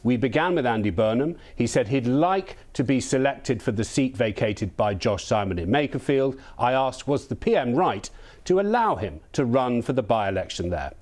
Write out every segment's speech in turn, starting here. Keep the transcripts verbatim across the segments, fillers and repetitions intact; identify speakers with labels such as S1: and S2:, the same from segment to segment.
S1: We began with Andy Burnham. He said he'd like to be selected for the seat vacated by Josh Simon in Makerfield. I asked, was the P M right to allow him to run for the by-election there?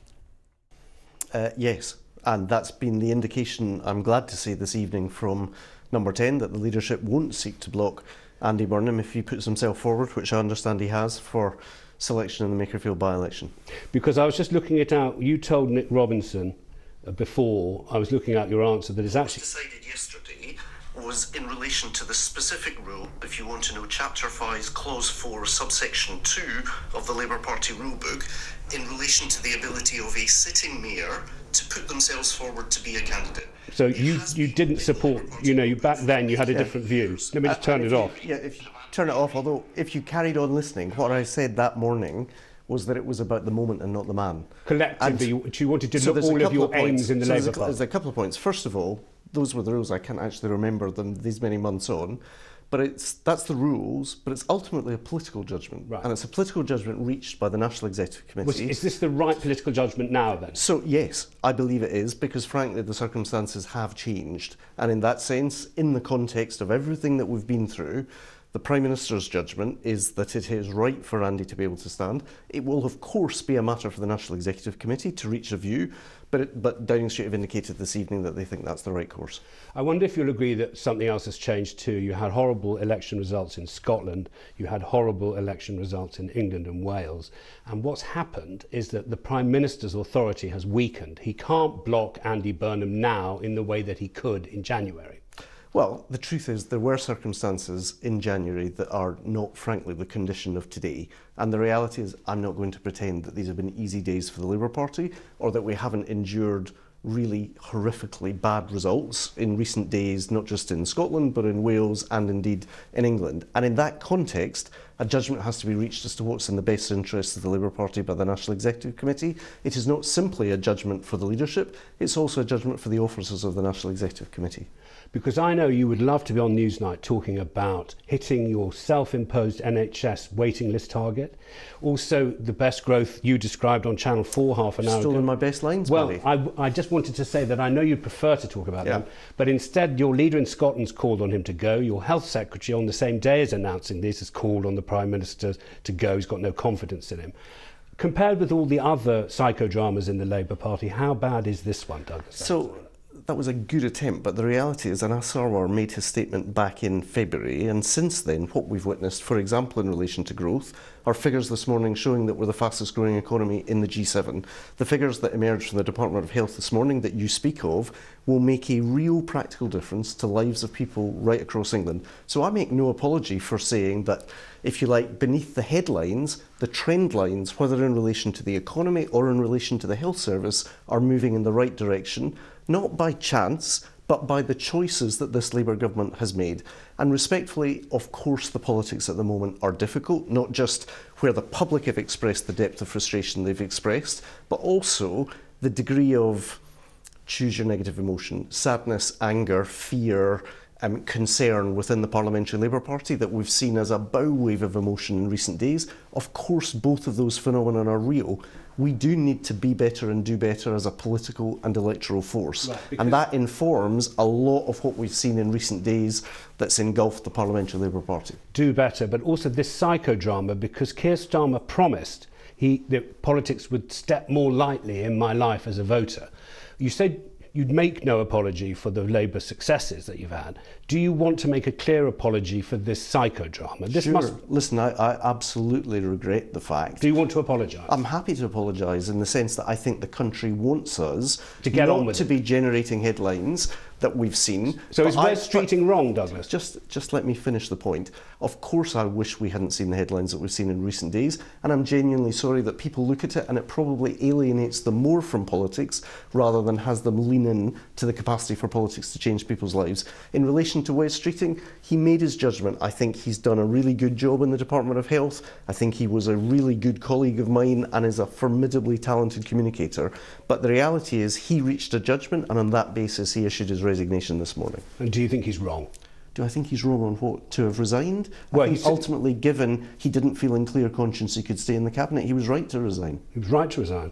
S2: Uh, yes, and that's been the indication, I'm glad to say this evening, from Number ten, that the leadership won't seek to block Andy Burnham if he puts himself forward, which I understand he has, for selection in the Makerfield by-election. Because I was just looking it out, you told Nick Robinson uh, before, I was looking at your answer, that it's actually... decided yesterday was in relation to the specific rule, if you want to know, Chapter five, Clause four, Subsection two of the Labour Party rulebook, in relation to the ability of a sitting mayor to put themselves forward to be a candidate. So you, you didn't support, you know, you, back then you had a yeah. different view. Let me just uh, turn it you, off. Yeah, if you turn it off, although if you carried on listening, what I said that morning was that it was about the moment and not the man. Collectively, you, you wanted to so look all of your of aims in the so Labour Party. There's a couple of points. First of all, those were the rules. I can't actually remember them these many months on. But it's, that's the rules, but it's ultimately a political judgment. Right. And it's a political judgment reached by the National Executive Committee. Was, is this the right political judgment now, then? So, yes, I believe it is, because, frankly, the circumstances have changed. And in that sense, in the context of everything that we've been through, the Prime Minister's judgment is that it is right for Andy to be able to stand. It will, of course, be a matter for the National Executive Committee to reach a view, but, it, but Downing Street have indicated this evening that they think that's the right course. I wonder if you'll agree that something else has changed too. You had horrible election results in Scotland, you had horrible election results in England and Wales, and what's happened is that the Prime Minister's authority has weakened. He can't block Andy Burnham now in the way that he could in January. Well, the truth is there were circumstances in January that are not, frankly, the condition of today. And the reality is I'm not going to pretend that these have been easy days for the Labour Party or that we haven't endured really horrifically bad results in recent days, not just in Scotland, but in Wales and indeed in England. And in that context, a judgment has to be reached as to what's in the best interests of the Labour Party by the National Executive Committee. It is not simply a judgment for the leadership, it's also a judgment for the officers of the National Executive Committee. Because I know you would love to be on Newsnight talking about hitting your self-imposed N H S waiting list target. Also, the best growth you described on Channel four half an hour ago. Stolen my best lines, Well, I, I just wanted to say that I know you'd prefer to talk about yeah. them, but instead your leader in Scotland's called on him to go. Your Health Secretary on the same day as announcing this has called on the Prime Minister to go. He's got no confidence in him. Compared with all the other psychodramas in the Labour Party, how bad is this one, Douglas? So, that was a good attempt, but the reality is Anas Sarwar made his statement back in February, and since then what we've witnessed, for example in relation to growth, are figures this morning showing that we're the fastest growing economy in the G seven. The figures that emerged from the Department of Health this morning that you speak of will make a real practical difference to lives of people right across England. So I make no apology for saying that, if you like, beneath the headlines, the trend lines, whether in relation to the economy or in relation to the health service, are moving in the right direction, not by chance, but by the choices that this Labour government has made. And respectfully, of course, the politics at the moment are difficult, not just where the public have expressed the depth of frustration they've expressed, but also the degree of, choose your negative emotion, sadness, anger, fear, um, concern within the Parliamentary Labour Party that we've seen as a bow wave of emotion in recent days. Of course, both of those phenomena are real. We do need to be better and do better as a political and electoral force. Right, and that informs a lot of what we've seen in recent days that's engulfed the Parliamentary Labour Party. Do better, but also this psychodrama, because Keir Starmer promised he, that politics would step more lightly in my life as a voter. You said you'd make no apology for the Labour successes that you've had. Do you want to make a clear apology for this psychodrama? This sure. Must... Listen, I, I absolutely regret the fact. Do you want to apologise? I'm happy to apologise in the sense that I think the country wants us to get not on with to it. be generating headlines that we've seen. So is Wes Streeting wrong, Douglas? Just, just let me finish the point. Of course I wish we hadn't seen the headlines that we've seen in recent days, and I'm genuinely sorry that people look at it and it probably alienates them more from politics rather than has them lean in to the capacity for politics to change people's lives. In relation to Wes Streeting, he made his judgment. I think he's done a really good job in the Department of Health. I think he was a really good colleague of mine and is a formidably talented communicator. But the reality is he reached a judgment, and on that basis he issued his resignation this morning. And do you think he's wrong? Do I think he's wrong on what? To have resigned? Well, I think ultimately, given he didn't feel in clear conscience he could stay in the Cabinet, he was right to resign. He was right to resign.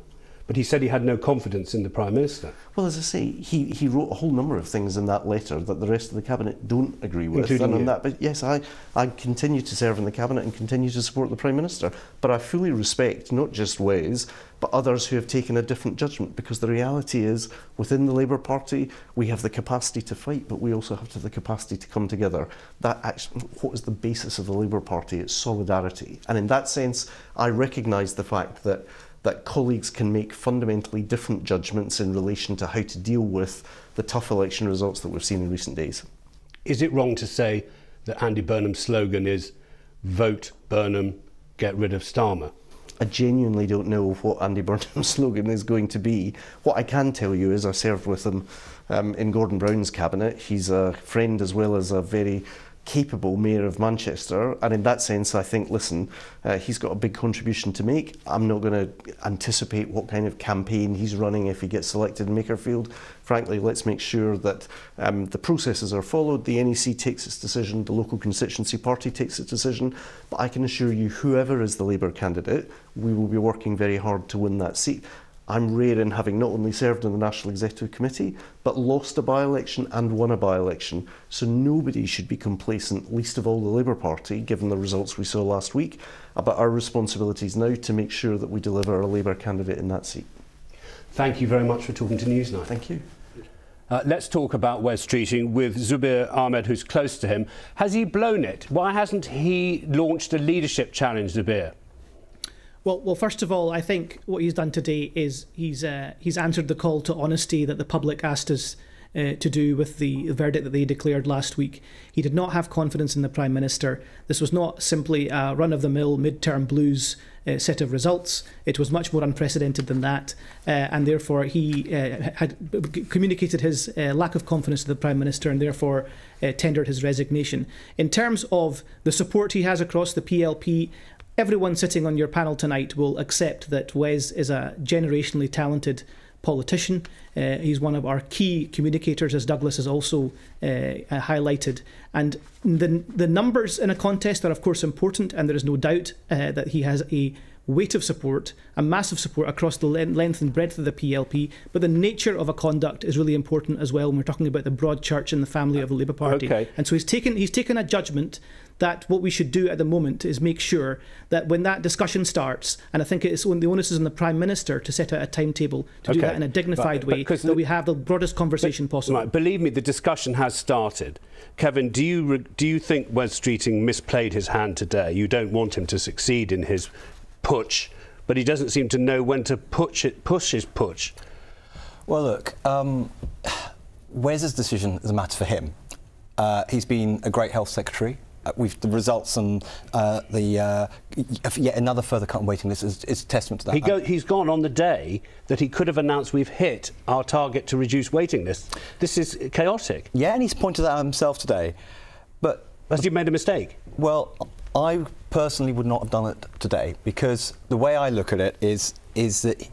S1: But he said he had no confidence in the Prime Minister.
S2: Well, as I say, he, he wrote a whole number of things in that letter that the rest of the Cabinet don't agree with.
S1: Including
S2: and on
S1: you.
S2: that, but yes, I, I continue to serve in the Cabinet and continue to support the Prime Minister. But I fully respect not just Wes, but others who have taken a different judgment, because the reality is, within the Labour Party, we have the capacity to fight, but we also have to have the capacity to come together. That actually, what is the basis of the Labour Party? It's solidarity. And in that sense, I recognise the fact that that colleagues can make fundamentally different judgments in relation to how to deal with the tough election results that we've seen in recent days.
S1: Is it wrong to say that Andy Burnham's slogan is vote Burnham, get rid of Starmer?
S2: I genuinely don't know what Andy Burnham's slogan is going to be. What I can tell you is I served with him um, in Gordon Brown's cabinet. He's a friend as well as a very capable Mayor of Manchester, and in that sense I think, listen, uh, he's got a big contribution to make. I'm not going to anticipate what kind of campaign he's running if he gets selected in Makerfield. Frankly, let's make sure that um, the processes are followed, the N E C takes its decision, the local constituency party takes its decision, but I can assure you, whoever is the Labour candidate, we will be working very hard to win that seat. I'm rare in having not only served on the National Executive Committee, but lost a by-election and won a by-election. So nobody should be complacent, least of all the Labour Party, given the results we saw last week, about our responsibilities now to make sure that we deliver a Labour candidate in that seat.
S1: Thank you very much for talking to Newsnight.
S2: Thank you.
S1: Uh, let's talk about Wes Streeting with Zubir Ahmed, who's close to him. Has he blown it? Why hasn't he launched a leadership challenge, Zubir?
S3: Well, well, first of all, I think what he's done today is he's uh, he's answered the call to honesty that the public asked us uh, to do with the verdict that they declared last week. He did not have confidence in the Prime Minister. This was not simply a run-of-the-mill mid-term blues uh, set of results. It was much more unprecedented than that, uh, and therefore he uh, had communicated his uh, lack of confidence to the Prime Minister and therefore uh, tendered his resignation. In terms of the support he has across the P L P, everyone sitting on your panel tonight will accept that Wes is a generationally talented politician. Uh, he's one of our key communicators, as Douglas has also uh, highlighted. And the, the numbers in a contest are, of course, important, and there is no doubt uh, that he has a weight of support, a massive support across the length and breadth of the P L P, but the nature of a conduct is really important as well when we're talking about the broad church and the family of the Labour Party.
S1: Okay.
S3: And so he's taken he's taken a judgment that what we should do at the moment is make sure that when that discussion starts, and I think it's the onus is on the Prime Minister to set out a timetable to
S1: okay.
S3: do that in a dignified
S1: but,
S3: way,
S1: but
S3: that we have the broadest conversation
S1: but,
S3: possible.
S1: Right, believe me, the discussion has started. Kevin, do you do you think Wes Streeting misplayed his hand today? You don't want him to succeed in his putsch, but he doesn't seem to know when to push it, push his putsch.
S4: Well, look, um, Wes's decision is a matter for him. Uh, he's been a great health secretary. Uh, we've the results and uh, the uh, yet another further cut waiting list is, is testament to that.
S1: He go, he's gone on the day that he could have announced we've hit our target to reduce waiting lists. This is chaotic.
S4: Yeah, and he's pointed that out himself today. But
S1: has he made a mistake?
S4: Well, I personally would not have done it today, because the way I look at it is is that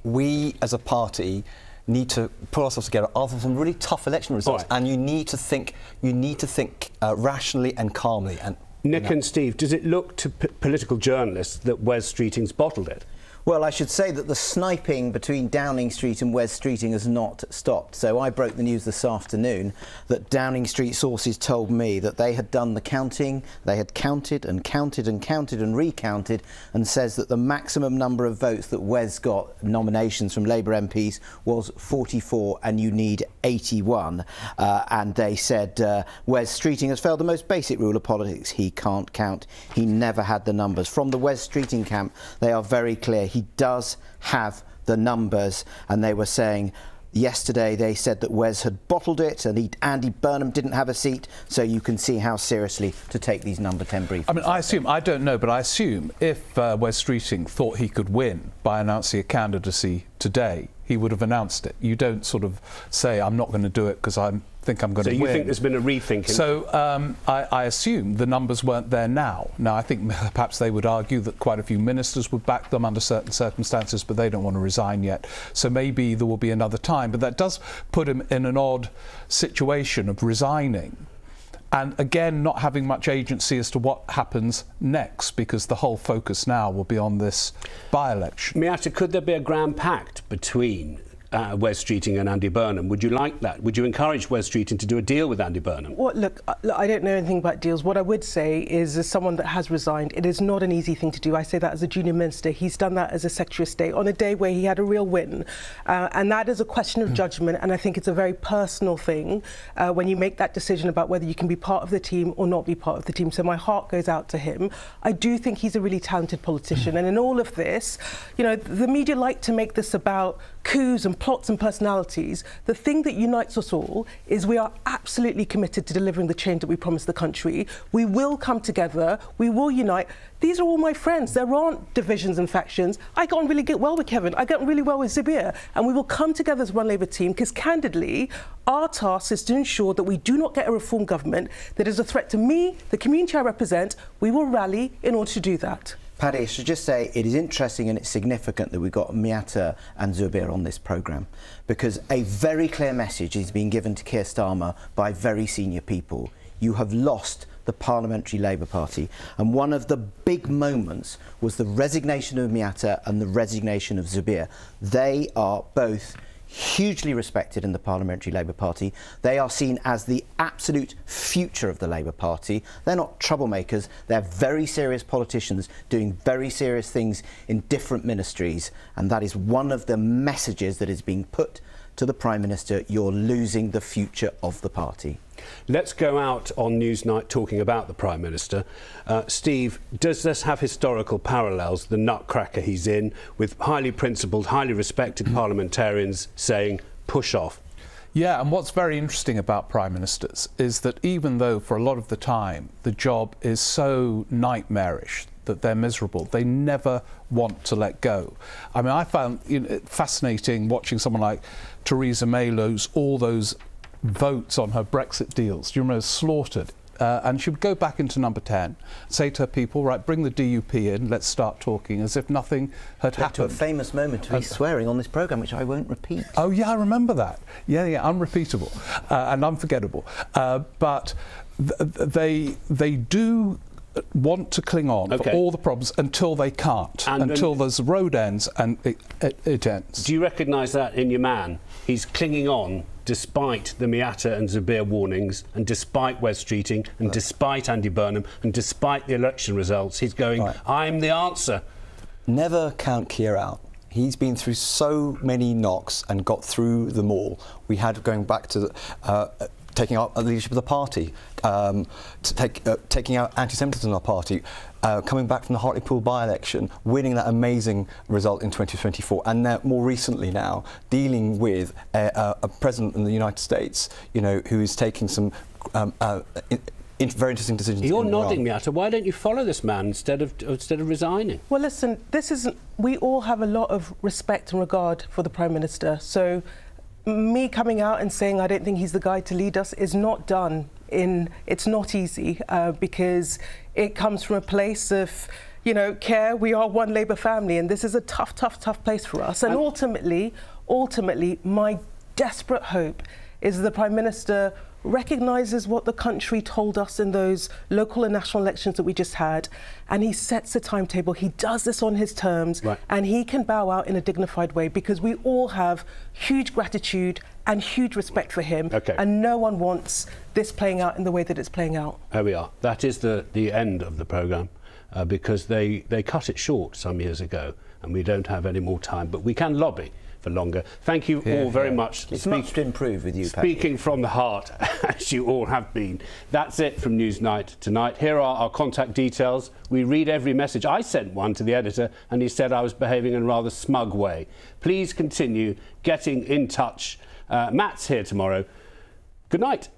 S4: we as a party need to put ourselves together after some really tough election results,
S1: right.
S4: and you need to think you need to think uh, rationally and calmly. And
S1: Nick
S4: you know.
S1: and Steve, does it look to p political journalists that Wes Streeting's bottled it?
S5: Well, I should say that the sniping between Downing Street and Wes Streeting has not stopped. So I broke the news this afternoon that Downing Street sources told me that they had done the counting, they had counted and counted and counted and recounted, and says that the maximum number of votes that Wes got, nominations from Labour M Ps, was forty-four, and you need eighty-one. Uh, and they said uh, Wes Streeting has failed the most basic rule of politics. He can't count. He never had the numbers. From the Wes Streeting camp, they are very clear. He does have the numbers, and they were saying yesterday, they said that Wes had bottled it and he, Andy Burnham didn't have a seat, so you can see how seriously to take these number ten briefings.
S6: I mean, I assume, I don't know, but I assume if uh, Wes Streeting thought he could win by announcing a candidacy today, he would have announced it. You don't sort of say, I'm not going to do it because I think I'm going
S1: so
S6: to win.
S1: So you think there's been a rethinking?
S6: So um, I, I assume the numbers weren't there now. Now, I think perhaps they would argue that quite a few ministers would back them under certain circumstances, but they don't want to resign yet. So maybe there will be another time. But that does put him in an odd situation of resigning and again not having much agency as to what happens next, because the whole focus now will be on this by-election.
S1: Miata, could there be a grand pact between uh, Wes Streeting and Andy Burnham? Would you like that? Would you encourage Wes Streeting to do a deal with Andy Burnham?
S7: Well, look, I don't know anything about deals. What I would say is, as someone that has resigned, it is not an easy thing to do. I say that as a junior minister. He's done that as a Secretary of State on a day where he had a real win. Uh, and that is a question of judgment, and I think it's a very personal thing uh, when you make that decision about whether you can be part of the team or not be part of the team. So my heart goes out to him. I do think he's a really talented politician. And in all of this, you know, the media like to make this about coups and plots and personalities. The thing that unites us all is we are absolutely committed to delivering the change that we promised the country. We will come together, we will unite. These are all my friends. There aren't divisions and factions. I get on really get well with Kevin. I get on really well with Zubir. And we will come together as one Labour team, because candidly, our task is to ensure that we do not get a reform government that is a threat to me, the community I represent. We will rally in order to do that.
S5: Paddy, I should just say it is interesting and it's significant that we've got Miata and Zubir on this programme, because a very clear message is being given to Keir Starmer by very senior people. You have lost the Parliamentary Labour Party, and one of the big moments was the resignation of Miata and the resignation of Zubir. They are both hugely respected in the Parliamentary Labour Party. They are seen as the absolute future of the Labour Party. They're not troublemakers. They're very serious politicians doing very serious things in different ministries, and that is one of the messages that is being put to the Prime Minister. You're losing the future of the party.
S1: Let's go out on Newsnight talking about the Prime Minister. Uh, Steve, does this have historical parallels, the nutcracker he's in, with highly principled, highly respected parliamentarians saying, push off?
S6: Yeah, and what's very interesting about Prime Ministers is that even though for a lot of the time the job is so nightmarish that they're miserable, they never want to let go. I mean, I found you know, it fascinating watching someone like Theresa May lose all those votes on her Brexit deals. Do you remember, slaughtered? Uh, and she would go back into number ten, say to her people, right, bring the D U P in, let's start talking, as if nothing had happened.
S5: To a famous moment of his swearing on this programme, which I won't repeat.
S6: Oh, yeah, I remember that. Yeah, yeah, unrepeatable uh, and unforgettable. Uh, but th they, they do want to cling on okay. for all the problems until they can't, and until and there's road ends and it, it, it ends.
S1: Do you recognise that in your man? He's clinging on despite the Miata and Zubir warnings, and despite Wes Streeting, and right. despite Andy Burnham, and despite the election results. He's going, right. I'm the answer.
S4: Never count Keir out. He's been through so many knocks and got through them all. We had, going back to the, uh, taking out the leadership of the party, um, to take, uh, taking out anti-Semitism in our party, uh, coming back from the Hartlepool by-election, winning that amazing result in twenty twenty-four, and now, more recently now, dealing with a, a, a president in the United States, you know, who is taking some um, uh, in, in very interesting decisions.
S1: You're
S4: in
S1: nodding,
S4: Iran.
S1: Miata. Why don't you follow this man instead of instead of resigning?
S7: Well, listen, this isn't. We all have a lot of respect and regard for the Prime Minister. So, me coming out and saying I don't think he's the guy to lead us is not done. In it's not easy uh, because it comes from a place of, you know, care. We are one Labour family, and this is a tough, tough, tough place for us. And, and ultimately, ultimately, my desperate hope is the Prime Minister recognises what the country told us in those local and national elections that we just had, and he sets a timetable. He does this on his terms, right. and he can bow out in a dignified way, because we all have huge gratitude and huge respect for him,
S1: okay.
S7: and no one wants this playing out in the way that it's playing out.
S1: There we are. That is the, the end of the programme, uh, because they, they cut it short some years ago, and we don't have any more time, but we can lobby for longer. Thank you yeah, all very yeah. much.
S5: It's Speak, much to improve with you,
S1: Speaking
S5: Patrick.
S1: From the heart, as you all have been. That's it from Newsnight tonight. Here are our contact details. We read every message. I sent one to the editor, and he said I was behaving in a rather smug way. Please continue getting in touch. Uh, Matt's here tomorrow. Good night.